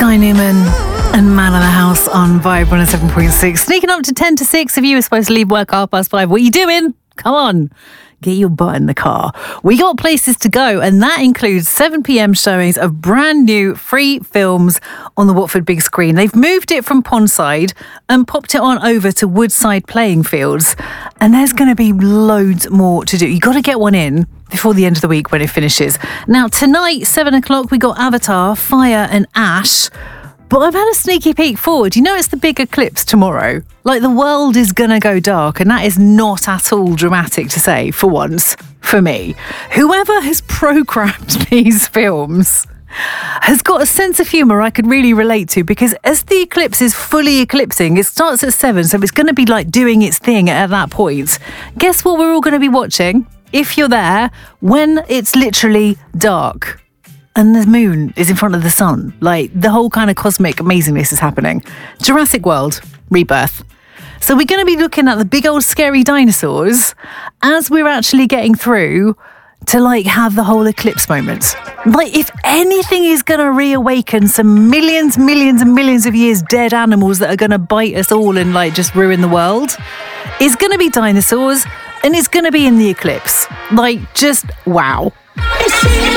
Sky Newman and Man of the House on Vibe 107.6. Sneaking up to 10 to 6 if you were supposed to leave work 5:30. What are you doing? Come on. Get your butt in the car. We got places to go, and that includes 7 p.m. showings of brand new free films on the Watford big screen. They've moved it from Pondside and popped it on over to Woodside playing fields, and there's going to be loads more to do. You got to get one in before the end of the week when it finishes. Now, tonight, 7 o'clock, we got Avatar, Fire and Ash. But I've had a sneaky peek forward. You know, it's the big eclipse tomorrow. Like, the world is going to go dark, and that is not at all dramatic to say, for once, for me. Whoever has programmed these films has got a sense of humour I could really relate to, because as the eclipse is fully eclipsing, it starts at 7, so it's going to be like doing its thing at that point. Guess what we're all going to be watching, if you're there, when it's literally dark and the moon is in front of the sun? Like, the whole kind of cosmic amazingness is happening. Jurassic World, Rebirth. So we're going to be looking at the big old scary dinosaurs as we're actually getting through to, like, have the whole eclipse moment. Like, if anything is going to reawaken some millions and millions of years dead animals that are going to bite us all and, like, just ruin the world, it's going to be dinosaurs, and it's going to be in the eclipse. Like, just wow.